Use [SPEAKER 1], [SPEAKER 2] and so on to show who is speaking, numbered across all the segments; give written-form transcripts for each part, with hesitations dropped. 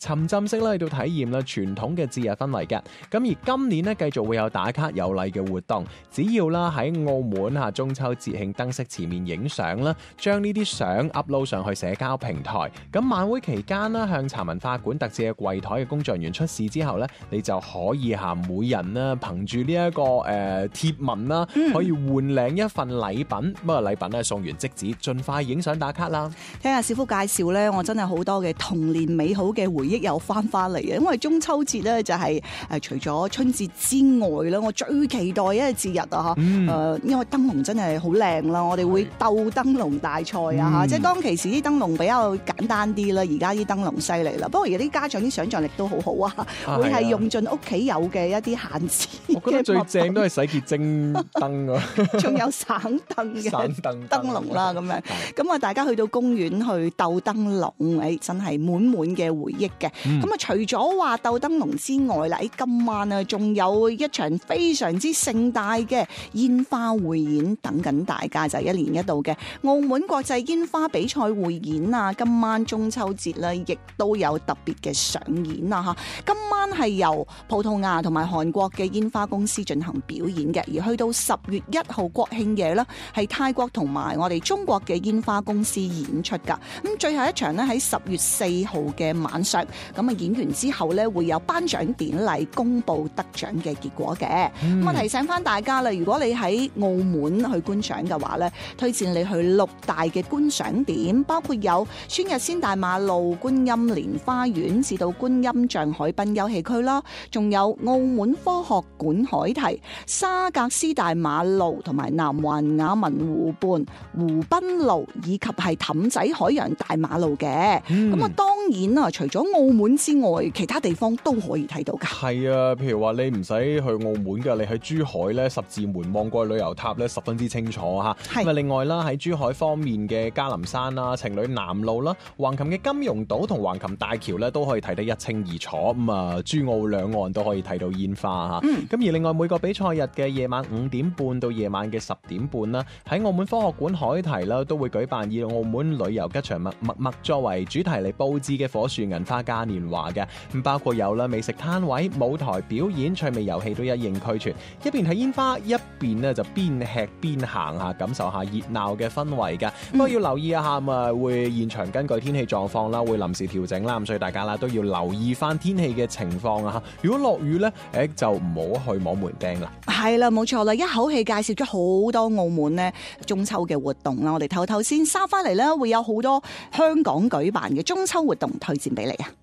[SPEAKER 1] 沉浸式咧去到體驗啦傳統嘅節日氛圍嘅。咁而今年咧繼續會有打卡有禮嘅活動，只要啦喺澳門中秋節慶燈飾前面影相啦，將呢啲相 upload 上去社交平台。咁晚會期間啦，向茶文化館特製嘅櫃台嘅工作人員出示之後咧，你就可以每人啦憑住呢一個貼文啦，可以換領一份禮品。咁啊禮品咧送完即止，盡快影相打卡啦。
[SPEAKER 2] 聽下小夫介紹咧，我真係好多嘅童年美好嘅回憶又翻嚟嘅。因為中秋節咧就係除咗春節之外咧，我最期待一個節日啊因為燈籠真係好靚啦，我哋會鬥燈籠大賽啊即係當其時啲燈籠比較簡單啲啦，而家啲燈籠犀利啦。不過而家啲家長啲想像力都好好會係用盡屋企有嘅一啲閒置。
[SPEAKER 1] 我覺得最正都係洗潔精燈啊，
[SPEAKER 2] 仲有省燈嘅燈籠啦咁樣。咁啊，大家去到公園去鬥燈籠，真係滿滿嘅回憶嘅。咁啊，除咗話鬥燈籠之外啦，今晚啊仲有一場非常之盛大嘅煙花匯演等緊大家，就係一年一度嘅澳門國際煙花比賽匯演啊！今晚中秋節咧，亦都有特別嘅上演啊！嚇，今晚係由葡萄牙同埋韓國嘅煙花公司進行表演嘅，而去到10月1號國慶夜咧，係泰國同埋我哋中國嘅煙花公司演出㗎。咁最後一場咧喺10月4號嘅晚上，咁啊演完之後咧會有頒獎典禮公佈得獎嘅結果嘅。咁我提醒翻大家啦，如果你喺澳門去觀賞嘅話咧，推薦你去6大嘅觀賞點，包括有孫逸仙大馬路、觀音蓮花園至到觀音像海濱休憩區啦，仲有澳門科學館海堤、沙格斯大馬路同埋南環雅文湖畔湖濱路，以及係氹仔海洋大馬路嘅。咁啊，當然啊，除咗澳門之外，其他地方都可以睇到㗎。
[SPEAKER 1] 係啊，譬如話你唔使去澳門㗎，你喺珠海咧十字門望過去旅遊塔咧十分之清楚嚇。咁啊，另外啦喺珠海方面嘅嘉林山啦、情侶南路啦、橫琴嘅金融島同橫琴大橋咧都可以睇得一清二楚。咁啊，珠澳兩岸都可以睇到煙花嚇。咁而另外每個比賽日嘅夜晚5點半到夜晚嘅10點半啦，喺澳門科學館海堤啦都會舉辦以澳門旅遊吉祥物麥麥作為主題嚟佈置嘅火樹銀花嘉年華嘅。咁包括有啦美食攤位、舞台表演、趣味遊戲都一應俱全。一邊睇煙花，一邊咧就邊吃邊行下，感受下熱鬧嘅氛圍㗎。不過要留意一下啊，會現場根據天氣狀況啦，會臨時調整啦。咁所以大家啦都要留意翻天氣嘅情況啊。如果落雨咧，就唔好去摸門釘啦。係啦，冇錯啦，一口氣介紹咗好多澳門咧中秋嘅活動啦。我哋頭先收翻嚟咧，會有好多香港舉辦嘅中秋活動推薦俾你啊！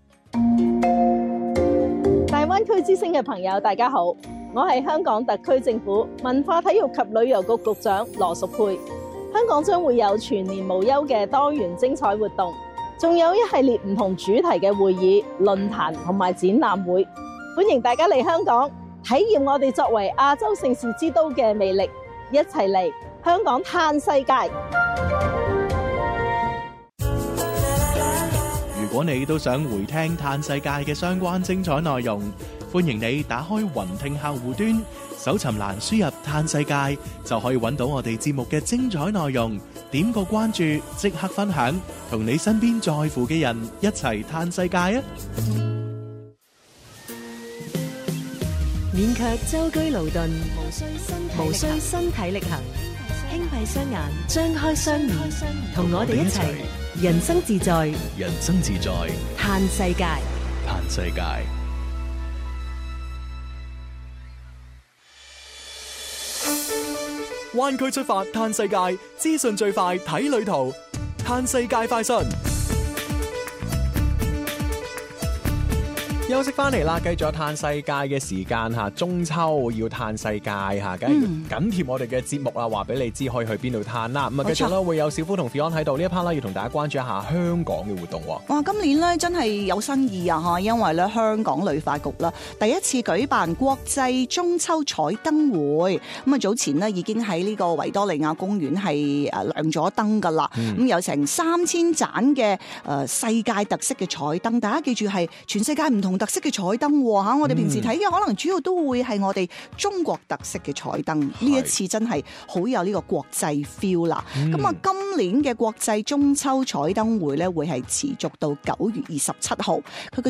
[SPEAKER 3] 大灣區之星嘅朋友，大家好，我係香港特區政府文化體育及旅遊局局長羅淑佩。香港將會有全年無休嘅多元精彩活動，仲有一系列唔同主題嘅會議、論壇同埋展覽會，歡迎大家嚟香港體驗我哋作為亞洲盛事之都嘅魅力，一齊嚟香港嘆世界。
[SPEAKER 4] 如果你都想回聽嘆世界嘅相關精彩內容，歡迎你打開雲聽客戶端，搜尋欄輸入嘆世界，就可以揾到我哋節目嘅精彩內容。點個關注，即刻分享，同你身邊在乎嘅人一齊嘆世界啊！
[SPEAKER 5] 勉強舟車勞頓，無需身體力行，輕閉雙眼，張開雙耳，同我哋一齊人生自在，
[SPEAKER 4] 人生自在，
[SPEAKER 5] 嘆世界，
[SPEAKER 4] 嘆世界。
[SPEAKER 6] 灣區出發嘆世界，資訊最快睇旅途，嘆世界快訊。
[SPEAKER 1] 休息翻嚟啦，繼續嘆世界嘅時間嚇，中秋要嘆世界嚇，梗係緊貼我哋嘅節目啦，話俾你知可以去邊度嘆啦。咁啊，繼續啦，會有小夫同 Fion 喺度呢一 part 啦，要同大家關注一下香港嘅活動。
[SPEAKER 2] 哇，今年咧真係有新意啊嚇，因為咧香港旅發局啦第一次舉辦國際中秋彩燈會。咁啊，早前呢已經喺呢個維多利亞公園係亮咗燈㗎啦。咁有成3000盞嘅世界特色嘅彩燈，大家記住係全世界唔同特色嘅彩燈嚇。我哋平時睇嘅可能主要都會係我哋中國特色嘅彩燈，呢一次真係好有呢個國際 feel 啦。咁啊，今年嘅國際中秋彩燈會咧會係持續到9月27號，佢嘅